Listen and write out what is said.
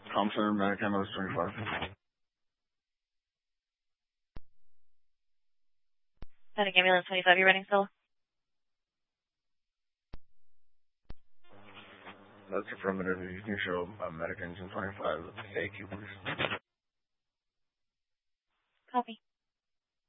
Thompson, Medic Ambulance 25. Medic Ambulance 25, you running still? That's affirmative. You can show Medic Engine 25 with the AQ, please. Copy.